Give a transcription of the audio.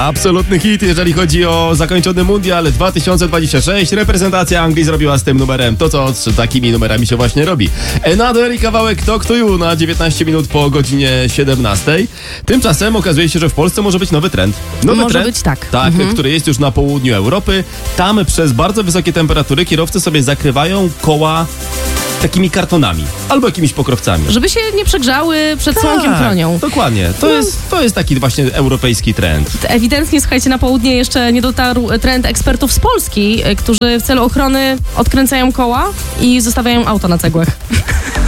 Absolutny hit, jeżeli chodzi o zakończony mundial 2026. Reprezentacja Anglii zrobiła z tym numerem to, co z takimi numerami się właśnie robi. Another i kawałek Talk to You na 19 minut po godzinie 17. Tymczasem okazuje się, że w Polsce może być nowy trend. Może być tak. Tak, który jest już na południu Europy. Tam przez bardzo wysokie temperatury kierowcy sobie zakrywają koła takimi kartonami albo jakimiś pokrowcami. Żeby się nie przegrzały przed słonkiem chronią. Dokładnie. To jest taki właśnie europejski trend. Ewidentnie, słuchajcie, na południe jeszcze nie dotarł trend ekspertów z Polski, którzy w celu ochrony odkręcają koła i zostawiają auto na cegłach.